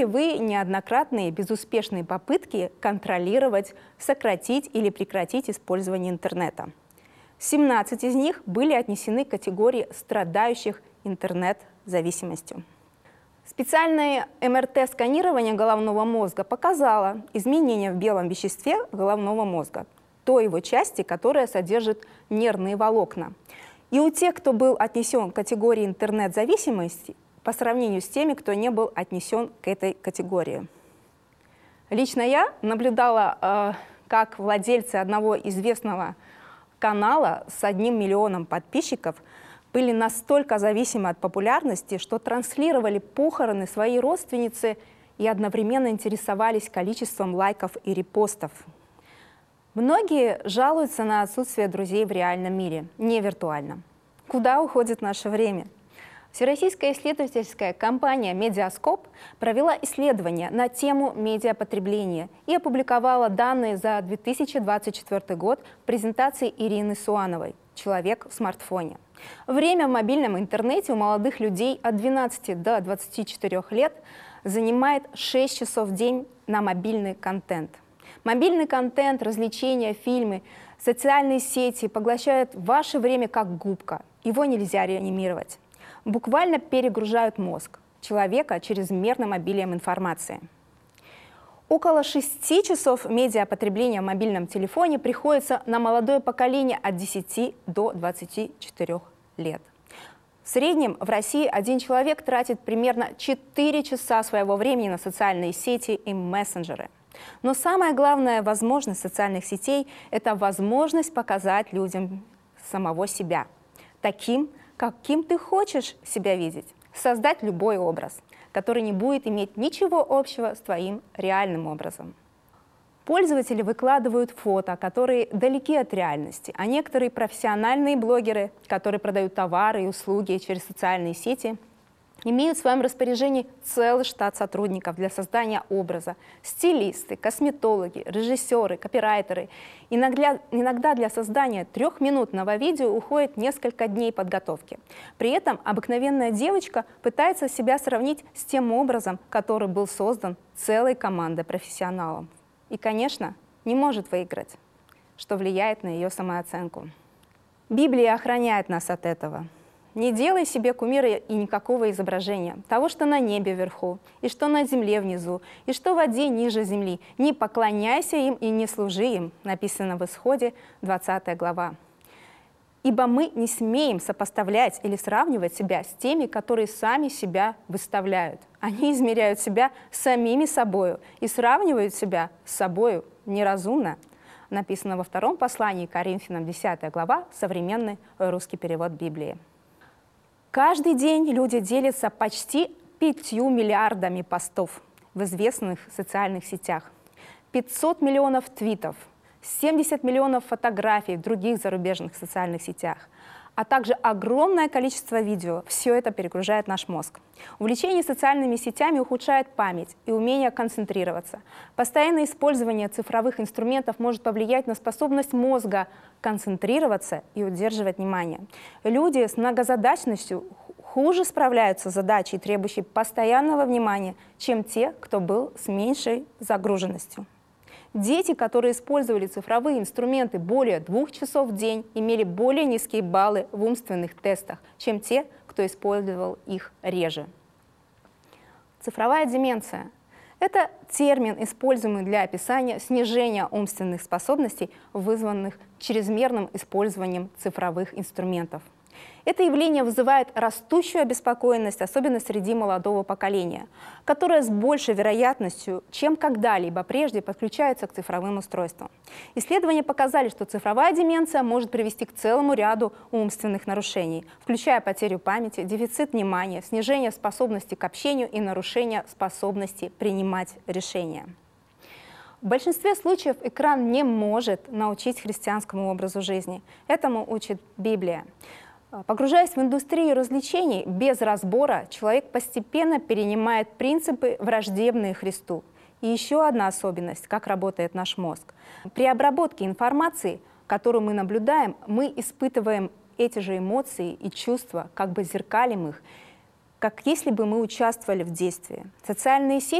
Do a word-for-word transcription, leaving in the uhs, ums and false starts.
ли вы неоднократные безуспешные попытки контролировать, сократить или прекратить использование интернета? семнадцать из них были отнесены к категории страдающих интернет-зависимостью. Специальное эм эр тэ-сканирование головного мозга показало изменения в белом веществе головного мозга, той его части, которая содержит нервные волокна. И у тех, кто был отнесен к категории интернет-зависимости, по сравнению с теми, кто не был отнесен к этой категории. Лично я наблюдала, э, как владельцы одного известного канала с одним миллионом подписчиков были настолько зависимы от популярности, что транслировали похороны своей родственницы и одновременно интересовались количеством лайков и репостов. Многие жалуются на отсутствие друзей в реальном мире, не виртуально. Куда уходит наше время? Всероссийская исследовательская компания «Медиаскоп» провела исследование на тему медиапотребления и опубликовала данные за две тысячи двадцать четвёртый год в презентации Ирины Суановой «Человек в смартфоне». Время в мобильном интернете у молодых людей от двенадцати до двадцати четырёх лет занимает шесть часов в день на мобильный контент. Мобильный контент, развлечения, фильмы, социальные сети поглощают ваше время как губка. Его нельзя реанимировать. Буквально перегружают мозг человека чрезмерным обилием информации. Около шести часов медиапотребления в мобильном телефоне приходится на молодое поколение от десяти до двадцати четырёх лет. В среднем в России один человек тратит примерно четыре часа своего времени на социальные сети и мессенджеры. Но самая главная возможность социальных сетей – это возможность показать людям самого себя, таким, каким ты хочешь себя видеть, создать любой образ, который не будет иметь ничего общего с твоим реальным образом. Пользователи выкладывают фото, которые далеки от реальности, а некоторые профессиональные блогеры, которые продают товары и услуги через социальные сети, имеют в своем распоряжении целый штат сотрудников для создания образа. Стилисты, косметологи, режиссеры, копирайтеры. Иногда, иногда для создания трехминутного видео уходит несколько дней подготовки. При этом обыкновенная девочка пытается себя сравнить с тем образом, который был создан целой командой профессионалов. И, конечно, не может выиграть, что влияет на ее самооценку. Библия охраняет нас от этого. Не делай себе кумира и никакого изображения, того, что на небе вверху, и что на земле внизу, и что в воде ниже земли. Не поклоняйся им и не служи им, написано в Исходе, двадцатая глава. Ибо мы не смеем сопоставлять или сравнивать себя с теми, которые сами себя выставляют. Они измеряют себя самими собою и сравнивают себя с собою неразумно. Написано во втором послании к Коринфянам, десятая глава, современный русский перевод Библии. Каждый день люди делятся почти пятью миллиардами постов в известных социальных сетях, пятьсот миллионов твитов, семьдесят миллионов фотографий в других зарубежных социальных сетях, а также огромное количество видео. Все это перегружает наш мозг. Увлечение социальными сетями ухудшает память и умение концентрироваться. Постоянное использование цифровых инструментов может повлиять на способность мозга концентрироваться и удерживать внимание. Люди с многозадачностью хуже справляются с задачей, требующей постоянного внимания, чем те, кто был с меньшей загруженностью. Дети, которые использовали цифровые инструменты более двух часов в день, имели более низкие баллы в умственных тестах, чем те, кто использовал их реже. Цифровая деменция – это термин, используемый для описания снижения умственных способностей, вызванных чрезмерным использованием цифровых инструментов. Это явление вызывает растущую обеспокоенность, особенно среди молодого поколения, которое с большей вероятностью, чем когда-либо прежде, подключается к цифровым устройствам. Исследования показали, что цифровая деменция может привести к целому ряду умственных нарушений, включая потерю памяти, дефицит внимания, снижение способности к общению и нарушение способности принимать решения. В большинстве случаев экран не может научить христианскому образу жизни. Этому учит Библия. Погружаясь в индустрию развлечений без разбора, человек постепенно перенимает принципы, враждебные Христу. И еще одна особенность, как работает наш мозг. При обработке информации, которую мы наблюдаем, мы испытываем эти же эмоции и чувства, как бы зеркалим их, как если бы мы участвовали в действии. Социальные сети